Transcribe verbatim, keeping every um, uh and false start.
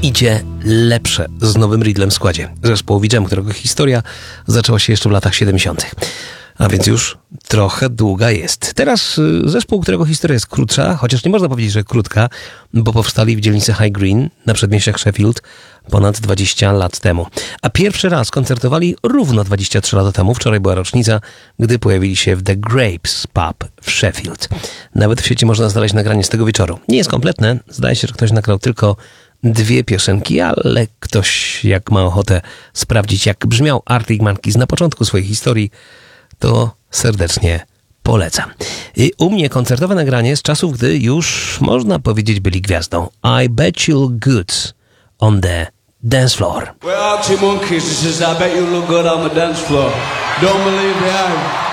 idzie lepsze z nowym Riddlem w składzie. Zespół Ouija, którego historia zaczęła się jeszcze w latach siedemdziesiątych. A więc już trochę długa jest. Teraz zespół, którego historia jest krótsza, chociaż nie można powiedzieć, że krótka, bo powstali w dzielnicy High Green na przedmieściach Sheffield ponad dwadzieścia lat temu. A pierwszy raz koncertowali równo dwadzieścia trzy lata temu. Wczoraj była rocznica, gdy pojawili się w The Grapes Pub w Sheffield. Nawet w sieci można znaleźć nagranie z tego wieczoru. Nie jest kompletne. Zdaje się, że ktoś nagrał tylko dwie piosenki, ale ktoś, jak ma ochotę sprawdzić, jak brzmiał Arctic Monkeys na początku swojej historii, to serdecznie polecam. I u mnie koncertowe nagranie z czasów, gdy już, można powiedzieć, byli gwiazdą. I bet you'll good on the dance floor. We're Arctic Monkeys, this is I bet you look good on the dance floor. Don't believe me, I